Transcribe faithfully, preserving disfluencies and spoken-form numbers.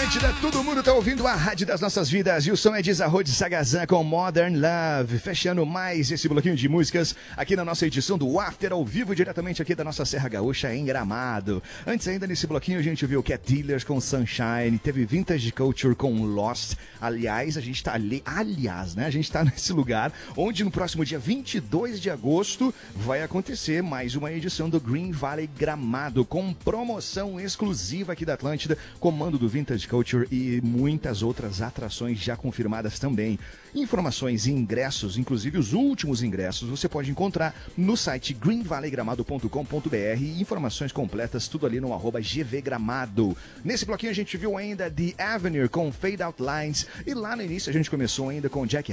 Atlântida, todo mundo tá ouvindo a rádio das nossas vidas e o som é de Zarro de Sagazan com Modern Love, fechando mais esse bloquinho de músicas aqui na nossa edição do After ao vivo, diretamente aqui da nossa Serra Gaúcha em Gramado. Antes ainda nesse bloquinho a gente viu Cat Dealers com Sunshine, teve Vintage Culture com Lost. Aliás, a gente tá ali, aliás, né, a gente tá nesse lugar onde no próximo dia vinte e dois de agosto vai acontecer mais uma edição do Green Valley Gramado com promoção exclusiva aqui da Atlântida, comando do Vintage Culture e muitas outras atrações já confirmadas também. Informações e ingressos, inclusive os últimos ingressos, você pode encontrar no site green valley gramado ponto com ponto b r. Informações completas, tudo ali no arroba gvgramado. Nesse bloquinho a gente viu ainda The Avenue com Fade Out Lines e lá no início a gente começou ainda com Jack